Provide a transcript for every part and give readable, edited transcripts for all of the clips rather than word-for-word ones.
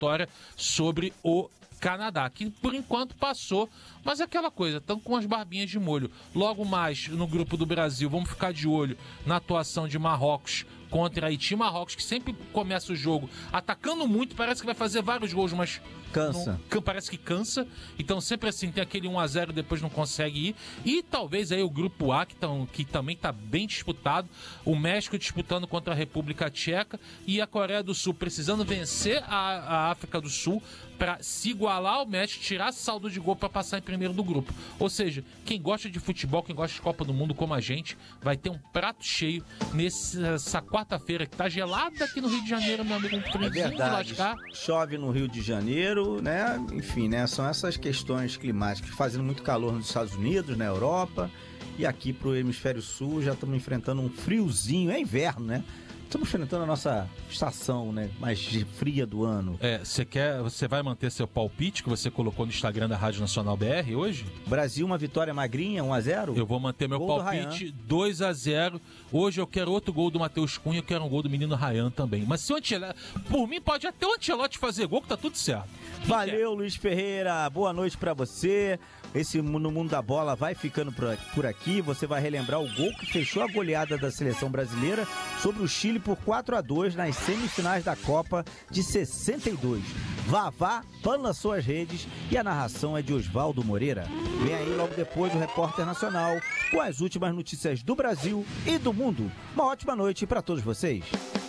vitória sobre o Canadá, que por enquanto passou, mas é aquela coisa, estão com as barbinhas de molho. Logo mais no grupo do Brasil, vamos ficar de olho na atuação de Marrocos contra Haiti. Marrocos que sempre começa o jogo atacando muito, parece que vai fazer vários gols, mas cansa. Parece que cansa. Então sempre assim, tem aquele 1-0, depois não consegue ir. E talvez aí o grupo A, que também está bem disputado, o México disputando contra a República Tcheca e a Coreia do Sul precisando vencer a África do Sul para se igualar ao México, tirar saldo de gol para passar em primeiro do grupo. Ou seja, quem gosta de futebol, quem gosta de Copa do Mundo como a gente, vai ter um prato cheio nessa quarta-feira que tá gelada aqui no Rio de Janeiro, meu amigo, um friozinho de lascar. Chove no Rio de Janeiro, né? Enfim, né? São essas questões climáticas, fazendo muito calor nos Estados Unidos, na Europa, e aqui pro hemisfério sul já estamos enfrentando um friozinho, é inverno, né? Estamos enfrentando a nossa estação, né, mais fria do ano. Você vai manter seu palpite que você colocou no Instagram da Rádio Nacional BR hoje? Brasil, uma vitória magrinha, 1-0? Eu vou manter meu palpite 2-0. Hoje eu quero outro gol do Matheus Cunha, eu quero um gol do menino Ryan também. Mas se o Ancelotti, por mim pode até o Ancelotti fazer gol, que tá tudo certo. Valeu, Luiz Ferreira, boa noite pra você. Esse No Mundo da Bola vai ficando por aqui. Você vai relembrar o gol que fechou a goleada da seleção brasileira sobre o Chile por 4-2 nas semifinais da Copa de 62. Vavá balançou as redes e a narração é de Oswaldo Moreira. Vem aí logo depois o Repórter Nacional com as últimas notícias do Brasil e do mundo. Uma ótima noite pra todos vocês.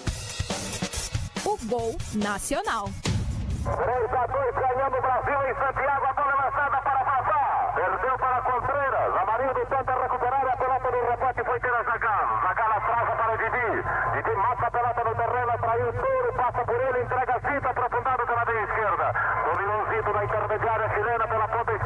O Gol Nacional. 3-2 ganhando o Brasil em Santiago, a bola lançada para Vavá. Perdeu para Contreras. Amarildo tenta recuperar a pelota do rebote, foi ter a Zagallo. Zagallo atrasa para Didi. Didi mata a pelota no terreno, atraiu tudo, passa por ele, entrega a Zito, aprofundado pela meia esquerda. Dominou Zito na intermediária chilena pela ponta esquerda.